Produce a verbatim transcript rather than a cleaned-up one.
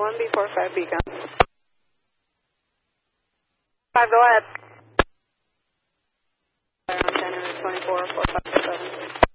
one B four five Beacon. five, go ahead. January twenty-four, four five seven.